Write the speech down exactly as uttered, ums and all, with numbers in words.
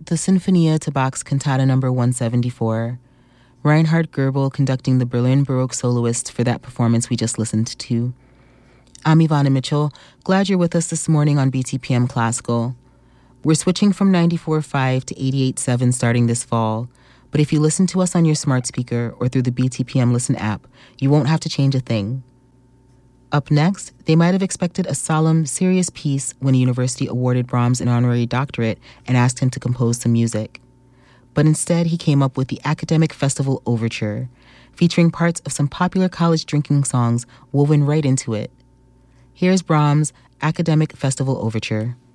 the Sinfonia to Bach's Cantata number one seventy-four. Reinhard Goebel conducting the Berlin Baroque soloists for that performance we just listened to. I'm Ivana Mitchell. Glad you're with us this morning on B T P M Classical. We're switching from ninety-four point five to eighty-eight point seven starting this fall, but if you listen to us on your smart speaker or through the B T P M Listen app, you won't have to change a thing. Up next, they might have expected a solemn, serious piece when a university awarded Brahms an honorary doctorate and asked him to compose some music. But instead, he came up with the Academic Festival Overture, featuring parts of some popular college drinking songs woven right into it. Here's Brahms' Academic Festival Overture.